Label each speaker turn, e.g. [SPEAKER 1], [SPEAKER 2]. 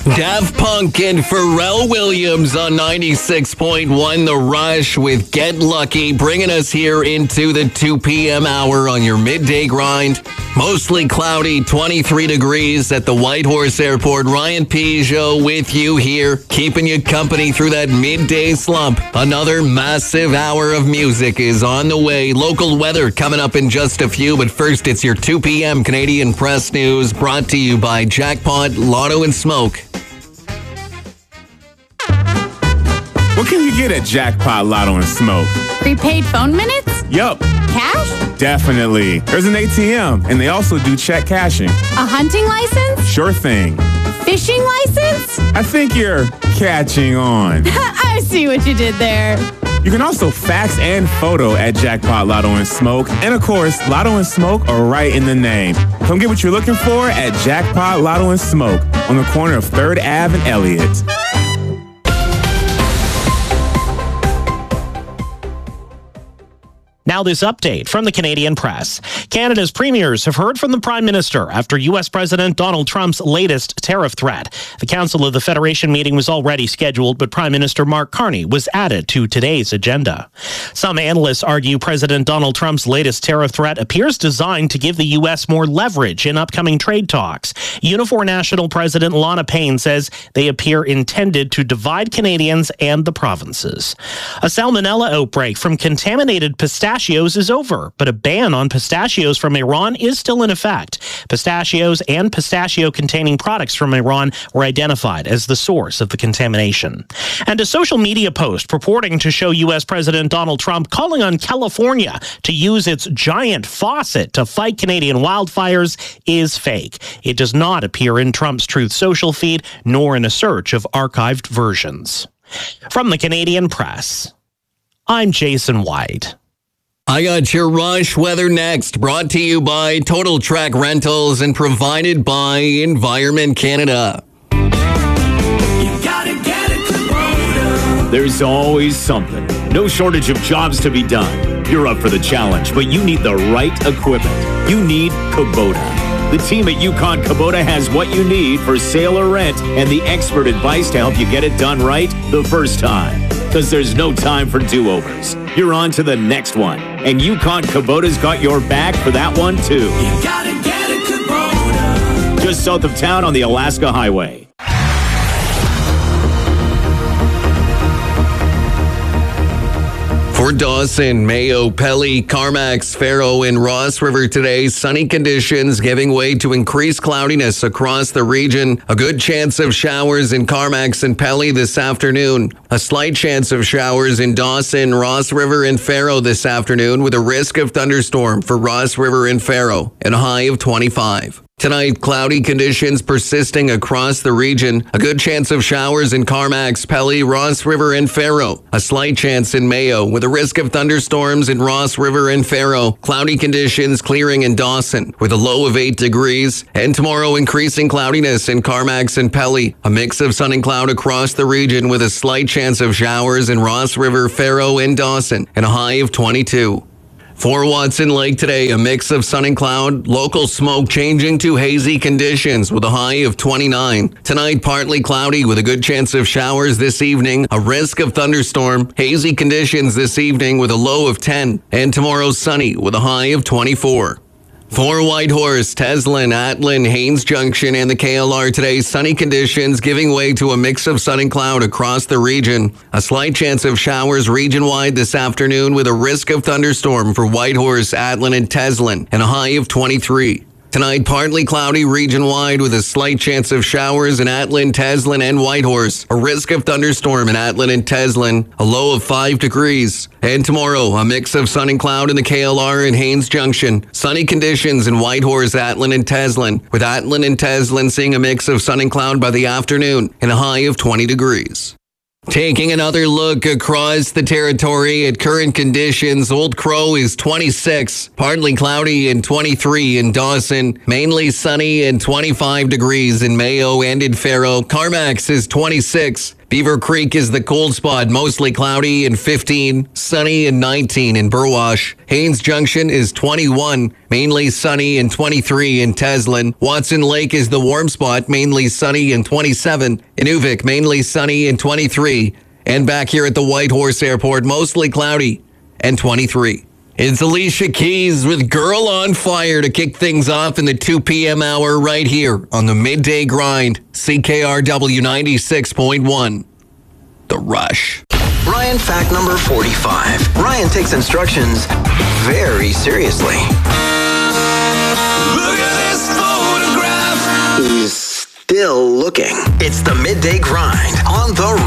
[SPEAKER 1] Daft Punk and Pharrell Williams on 96.1 The Rush with Get Lucky, bringing us here into the 2 p.m. hour on your midday grind. Mostly cloudy, 23 degrees at the Whitehorse Airport. Ryan Peugeot with you here, keeping you company through that midday slump. Another massive hour of music is on the way. Local weather coming up in just a few, but first it's your 2 p.m. Canadian Press News, brought to you by Jackpot, Lotto and Smoke.
[SPEAKER 2] What can you get at Jackpot, Lotto and Smoke?
[SPEAKER 3] Prepaid phone minutes?
[SPEAKER 2] Yup.
[SPEAKER 3] Cash?
[SPEAKER 2] Definitely. There's an ATM, and they also do check cashing.
[SPEAKER 3] A hunting license?
[SPEAKER 2] Sure thing.
[SPEAKER 3] Fishing license?
[SPEAKER 2] I think you're catching on.
[SPEAKER 3] I see what you did there.
[SPEAKER 2] You can also fax and photo at Jackpot, Lotto and Smoke. And of course, Lotto and Smoke are right in the name. Come get what you're looking for at Jackpot, Lotto and Smoke on the corner of 3rd Ave and Elliott.
[SPEAKER 4] Now this update from the Canadian Press. Canada's premiers have heard from the Prime Minister after U.S. President Donald Trump's latest tariff threat. The Council of the Federation meeting was already scheduled, but Prime Minister Mark Carney was added to today's agenda. Some analysts argue President Donald Trump's latest tariff threat appears designed to give the U.S. more leverage in upcoming trade talks. Unifor National President Lana Payne says they appear intended to divide Canadians and the provinces. A salmonella outbreak from contaminated pistachios is over, but a ban on pistachios from Iran is still in effect. Pistachios and pistachio-containing products from Iran were identified as the source of the contamination. And a social media post purporting to show U.S. President Donald Trump calling on California to use its giant faucet to fight Canadian wildfires is fake. It does not appear in Trump's Truth Social feed, nor in a search of archived versions. From the Canadian Press, I'm Jason White.
[SPEAKER 1] I got your Rush weather next, brought to you by Total Track Rentals and provided by Environment Canada.
[SPEAKER 5] You gotta get it, Kubota. There's always something. No shortage of jobs to be done. You're up for the challenge, but you need the right equipment. You need Kubota. The team at Yukon Kubota has what you need for sale or rent and the expert advice to help you get it done right the first time. Because there's no time for do-overs. You're on to the next one. And Yukon Kubota's got your back for that one, too. You gotta get it, Kubota. Just south of town on the Alaska Highway.
[SPEAKER 1] For Dawson, Mayo, Pelly, Carmacks, Faro, and Ross River today, sunny conditions giving way to increased cloudiness across the region. A good chance of showers in Carmacks and Pelly this afternoon. A slight chance of showers in Dawson, Ross River, and Faro this afternoon with a risk of thunderstorm for Ross River and Faro and a high of 25. Tonight, cloudy conditions persisting across the region. A good chance of showers in Carmacks, Pelly, Ross River, and Faro. A slight chance in Mayo with a risk of thunderstorms in Ross River and Faro. Cloudy conditions clearing in Dawson with a low of 8 degrees. And tomorrow, increasing cloudiness in Carmacks and Pelly. A mix of sun and cloud across the region with a slight chance of showers in Ross River, Faro, and Dawson. And a high of 22. For Watson Lake today, a mix of sun and cloud, local smoke changing to hazy conditions with a high of 29. Tonight, partly cloudy with a good chance of showers this evening, a risk of thunderstorm, hazy conditions this evening with a low of 10. And tomorrow, sunny with a high of 24. For Whitehorse, Teslin, Atlin, Haines Junction, and the KLR today, sunny conditions giving way to a mix of sun and cloud across the region. A slight chance of showers region-wide this afternoon with a risk of thunderstorm for Whitehorse, Atlin, and Teslin, and a high of 23. Tonight, partly cloudy region-wide with a slight chance of showers in Atlin, Teslin, and Whitehorse. A risk of thunderstorm in Atlin and Teslin, a low of 5 degrees. And tomorrow, a mix of sun and cloud in the KLR and Haines Junction. Sunny conditions in Whitehorse, Atlin, and Teslin, with Atlin and Teslin seeing a mix of sun and cloud by the afternoon and a high of 20 degrees. Taking another look across the territory at current conditions, Old Crow is 26, partly cloudy and 23 in Dawson, mainly sunny and 25 degrees in Mayo and in Faro. Carmacks is 26, Beaver Creek is the cold spot, mostly cloudy and 15, sunny and 19 in Burwash. Haynes Junction is 21, mainly sunny and 23 in Teslin. Watson Lake is the warm spot, mainly sunny and 27. Inuvik, mainly sunny and 23. And back here at the Whitehorse Airport, mostly cloudy and 23. It's Alicia Keys with Girl on Fire to kick things off in the 2 p.m. hour right here on the Midday Grind. CKRW 96.1. The Rush.
[SPEAKER 6] Ryan fact number 45. Ryan takes instructions very seriously. Look at this photograph. He's still looking. It's the Midday Grind on The